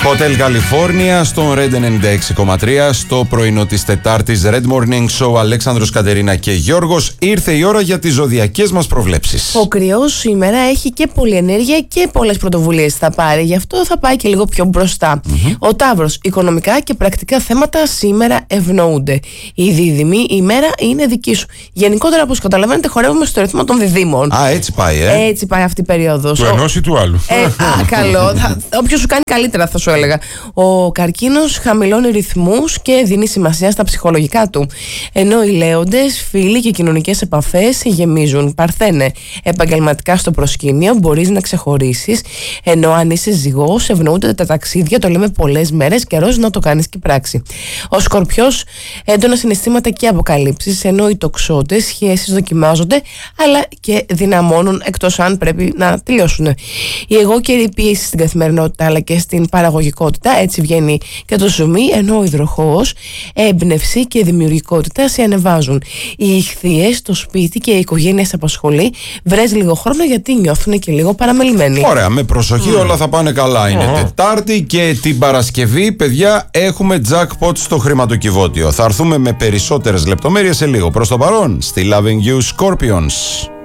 Hotel California στον Red 96,3. Στο πρωινό της Τετάρτης Red Morning Show, Αλέξανδρος, Κατερίνα και Γιώργος. Ήρθε η ώρα για τις ζωδιακές μας προβλέψεις. Ο Κρυός σήμερα έχει και πολλή ενέργεια και πολλές πρωτοβουλίες θα πάρει, γι' αυτό θα πάει και λίγο πιο μπροστά. Ο Ταύρος, οικονομικά και πρακτικά θέματα σήμερα ευνοούνται. Η Δίδυμη, η μέρα είναι δική σου. Γενικότερα, όπως καταλαβαίνετε, χορεύουμε στο ρυθμό των διδήμων. Έτσι πάει, Έτσι πάει αυτή η περίοδος. Του ενός ή του άλλου. Καλό. Όποιος σου κάνει καλύτερα, θα σου έλεγα. Ο Καρκίνος χαμηλώνει ρυθμούς και δίνει σημασία στα ψυχολογικά του. Ενώ οι Λέοντες, φίλοι και κοινωνικές επαφές γεμίζουν. Παρθένε, επαγγελματικά στο προσκήνιο μπορείς να ξεχωρίσεις. Ενώ αν είσαι ζυγός, ευνοούνται τα ταξίδια, το λέμε πολλές μέρες, καιρός να το κάνεις και πράξη. Ο Σκορπιός, έντονα συναισθήματα και αποκαλύψεις. Ενώ οι Τοξότες, σχέσεις δοκιμάζονται, αλλά και δυναμώνουν, εκτός αν πρέπει να τελειώσουν. Η εγώ και η πίεση στην καθημερινότητα αλλά και στην παραγωγικότητα, έτσι βγαίνει και το ζουμί, ενώ ο Υδροχόος, έμπνευση και δημιουργικότητα σε ανεβάζουν. Οι Ιχθύες, το σπίτι και η οικογένεια σε απασχολεί. Βρες λίγο χρόνο γιατί νιώθουν και λίγο παραμελημένοι. Ωραία, με προσοχή, όλα θα πάνε καλά. Είναι Τετάρτη και την Παρασκευή, παιδιά, έχουμε jackpot στο χρηματοκιβώτιο. Θα έρθουμε με περισσότερες λεπτομέρειες σε λίγο. Προς το παρόν, στη Loving You Scorpions.